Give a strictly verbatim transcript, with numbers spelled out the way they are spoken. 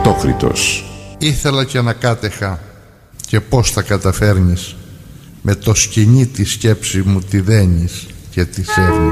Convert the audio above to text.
Χαρτόκριτος. Ήθελα και να κάτεχα, και πώς θα καταφέρνεις, με το σκηνή τη σκέψη μου τη δένεις και τη σέρνεις.